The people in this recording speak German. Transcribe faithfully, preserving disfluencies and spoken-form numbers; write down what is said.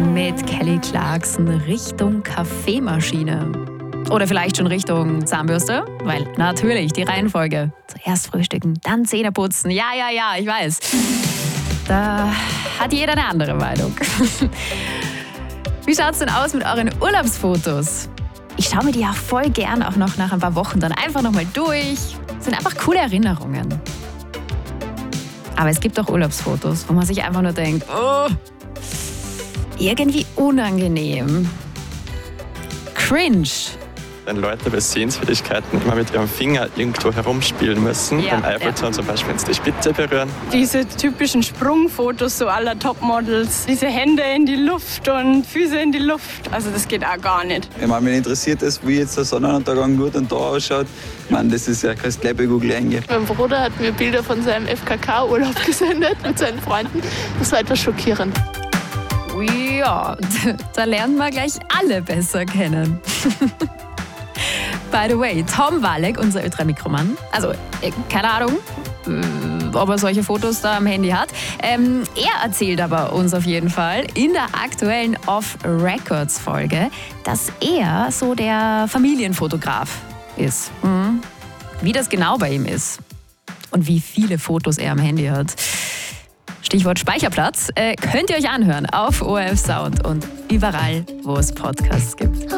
mit Kelly Clarkson Richtung Kaffeemaschine. Oder vielleicht schon Richtung Zahnbürste, weil natürlich die Reihenfolge. Zuerst frühstücken, dann Zähne putzen. Ja, ja, ja, ich weiß. Da hat jeder eine andere Meinung. Wie schaut's denn aus mit euren Urlaubsfotos? Ich schaue mir die ja voll gern auch noch nach ein paar Wochen dann einfach nochmal durch. Das sind einfach coole Erinnerungen. Aber es gibt auch Urlaubsfotos, wo man sich einfach nur denkt, oh, irgendwie unangenehm. Cringe. Wenn Leute bei Sehenswürdigkeiten immer mit ihrem Finger irgendwo herumspielen müssen, Ja, beim Eiffelturm ja. zum Beispiel, wenn sie die Spitze berühren. Diese typischen Sprungfotos so aller Topmodels, diese Hände in die Luft und Füße in die Luft, also das geht auch gar nicht. Ich meine, mich interessiert es, wie jetzt der Sonnenuntergang nur dann da ausschaut. Ich meine, das ist ja, kannst gleich bei Google eingeben. Mein Bruder hat mir Bilder von seinem F K K-Urlaub gesendet mit seinen Freunden. Das war etwas schockierend. Ja, da lernen wir gleich alle besser kennen. By the way, Tom Walek, unser Ö drei Mikromann, also äh, keine Ahnung, äh, ob er solche Fotos da am Handy hat. Ähm, er erzählt aber uns auf jeden Fall in der aktuellen Off-Records-Folge, dass er so der Familienfotograf ist. Mhm. Wie das genau bei ihm ist und wie viele Fotos er am Handy hat. Stichwort Speicherplatz, äh, könnt ihr euch anhören auf O R F Sound und überall, wo es Podcasts gibt.